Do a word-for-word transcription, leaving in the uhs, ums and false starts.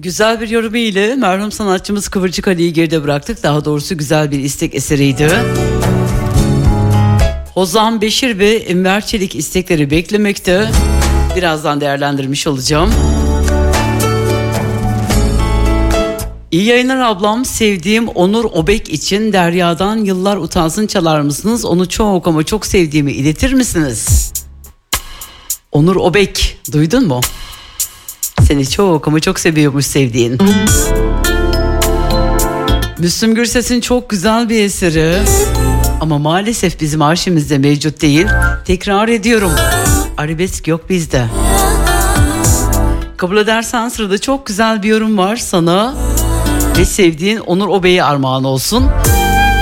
Güzel bir yorumu ile merhum sanatçımız Kıvırcık Ali'yi geride bıraktık. Daha doğrusu güzel bir istek eseriydi. Hozan Beşir ve Enver Çelik istekleri beklemekte. Birazdan değerlendirmiş olacağım. İyi yayınlar ablam. Sevdiğim Onur Obek için Derya'dan Yıllar Utansın çalar mısınız? Onu çok ama çok sevdiğimi iletir misiniz? Onur Obek, duydun mu? Seni çok ama çok seviyormuş sevdiğin. Müslüm Gürses'in çok güzel bir eseri ama maalesef bizim arşivimizde mevcut değil. Tekrar ediyorum, arabesk yok bizde. Kabul edersen sırada çok güzel bir yorum var sana ve sevdiğin Onur Obek'e armağan olsun.